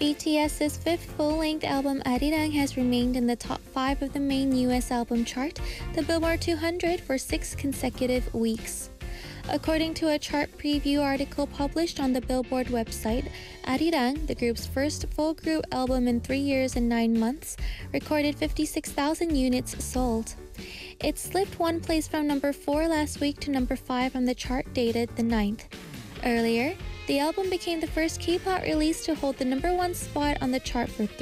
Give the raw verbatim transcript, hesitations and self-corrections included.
BTS's fifth full-length album Arirang has remained in the top five of the main U S album chart, the Billboard two hundred, for six consecutive weeks. According to a chart preview article published on the Billboard website, Arirang, the group's first full group album in three years and nine months, recorded fifty-six thousand units sold. It slipped one place from number four last week to number five on the chart dated the ninth. Earlier, the album became the first K-pop release to hold the number one spot on the chart for three